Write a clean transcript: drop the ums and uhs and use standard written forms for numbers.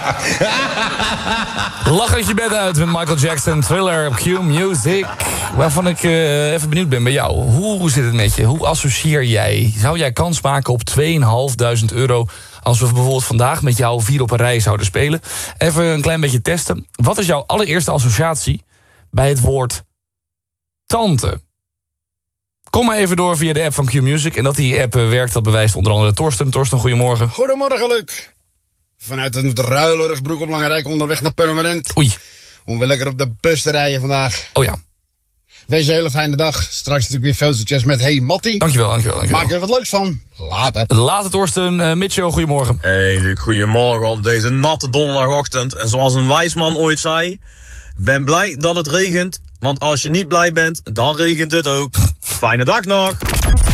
Lach uit je bed uit met Michael Jackson, Thriller op Q Music. Waarvan ik even benieuwd ben bij jou. Hoe zit het met je? Hoe associeer jij? Zou jij kans maken op €2.500 als we bijvoorbeeld vandaag met jou 4 op een rij zouden spelen? Even een klein beetje testen. Wat is jouw allereerste associatie bij het woord tante? Kom maar even door via de app van Q Music. En dat die app werkt, dat bewijst onder andere Torsten. Torsten, goedemorgen. Goedemorgen, Luc. Vanuit een Ruilersbroek op Langerijk onderweg naar Permanent. Oei. Om weer lekker op de bus te rijden vandaag. Oh ja. Deze hele fijne dag. Straks natuurlijk weer veel succes met Hey Mattie. Dankjewel. Maak er wat leuks van. Later. Later, Torsten. Mitchell, goedemorgen. Hey Luc, goedemorgen op deze natte donderdagochtend. En zoals een wijsman ooit zei, ben blij dat het regent. Want als je niet blij bent, dan regent het ook. Fijne dag nog.